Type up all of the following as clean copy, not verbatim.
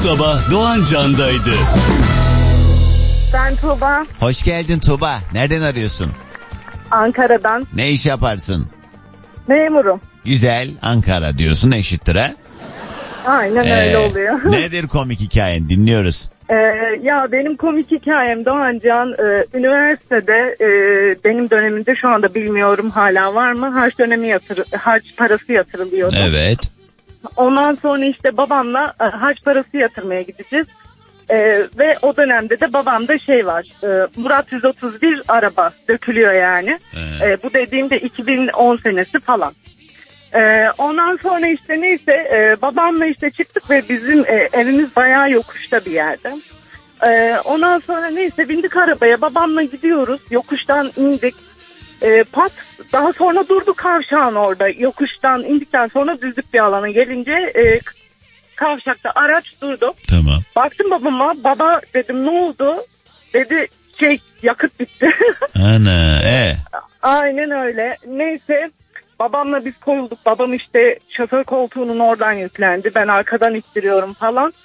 sabah Doğan Can'daydı. Ben Tuğba. Hoş geldin Tuğba. Nereden arıyorsun? Ankara'dan. Ne iş yaparsın? Memurum. Güzel. Ankara diyorsun, eşittir ha? Aynen öyle oluyor. Nedir komik hikayen? Dinliyoruz. Ya benim komik hikayem Doğan Can, üniversitede benim dönemimde, şu anda bilmiyorum hala var mı, harç parası yatırılıyordu. Evet. Ondan sonra işte babamla harç parası yatırmaya gideceğiz. Ve o dönemde de babamda şey var, Murat 131 araba dökülüyor yani. Bu dediğimde 2010 senesi falan. Ondan sonra işte neyse babamla işte çıktık ve bizim evimiz bayağı yokuşta bir yerde. Ondan sonra neyse bindik arabaya, babamla gidiyoruz, yokuştan indik. Pat daha sonra durduk kavşağın orada, yokuştan indikten sonra düzlük bir alana gelince kavşakta araç durdu. Tamam. Baktım babama, baba dedim ne oldu? Dedi yakıt bitti. Ana Aynen öyle. Neyse babamla biz koyulduk. Babam işte şoför koltuğunun oradan yüklendi. Ben arkadan ittiriyorum falan.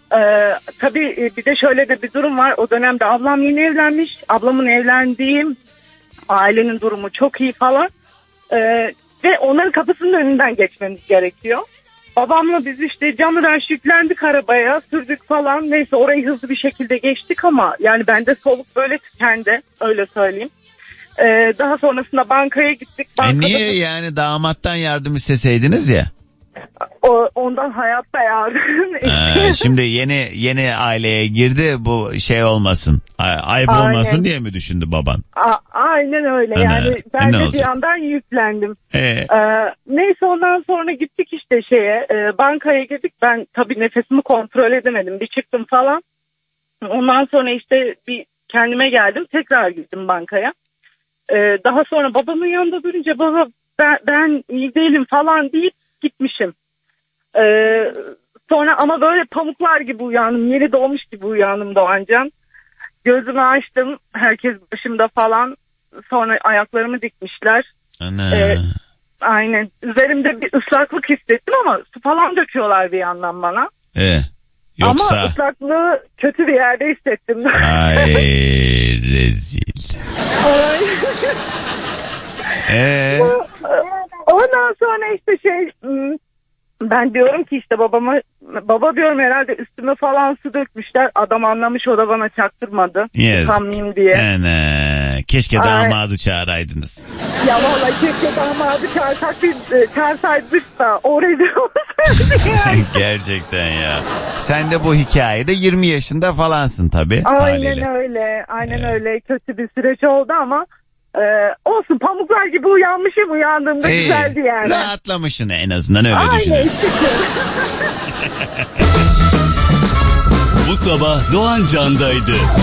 Tabii bir de şöyle de bir durum var. O dönemde ablam yeni evlenmiş. Ablamın evlendiği ailenin durumu çok iyi falan. Ve onların kapısının önünden geçmemiz gerekiyor. Babamla biz işte camdan yüklendik, arabaya sürdük falan. Neyse orayı hızlı bir şekilde geçtik ama yani bende soluk böyle tükendi, öyle söyleyeyim. Daha sonrasında bankaya gittik. Niye yani damattan yardım isteseydiniz ya? Ondan hayatta yardım. Şimdi yeni aileye girdi, bu şey olmasın, ayıp olmasın diye mi düşündü baban? Aynen öyle. Yani ben de bir yandan yüklendim. Neyse ondan sonra gittik işte bankaya girdik. Ben tabii nefesimi kontrol edemedim, bir çıktım falan. Ondan sonra işte bir kendime geldim, tekrar gittim bankaya. Daha sonra babamın yanında durunca baba ben iyi değilim falan deyip gitmişim. Sonra ama böyle pamuklar gibi uyandım. Yeni doğmuş gibi uyandım Doğancan. Gözümü açtım. Herkes başımda falan. Sonra ayaklarımı dikmişler. Aynen. Üzerimde bir ıslaklık hissettim ama su falan döküyorlar bir yandan bana. Yoksa... Ama ıslaklığı kötü bir yerde hissettim. Ay rezil. Ondan sonra işte ben diyorum ki işte baba diyorum herhalde üstüme falan su dökmüşler. Adam anlamış, o da bana çaktırmadı. Yıkanmayayım diye. Keşke damadı çağıraydınız. Ya vallahi keşke damadı çağırsaydık da orada olsaydı yani. Gerçekten ya. Sen de bu hikayede 20 yaşında falansın tabii. Aynen öyle. Kötü bir süreç oldu ama olsun, pamuklar gibi uyanmışım, uyandığımda güzeldi yani. Rahatlamışsın en azından, öyle düşünüyorum. Bu sabah Doğan Can'daydı.